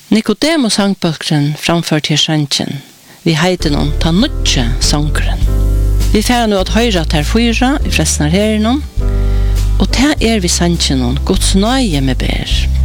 Nicodemus sangbøkren framført til sjanken. Vi heiter noen ta nødje sangren. Vi færer nå at høyre ter fyra i frestner herren, og ta vi sjanken noen Guds nøye med ber.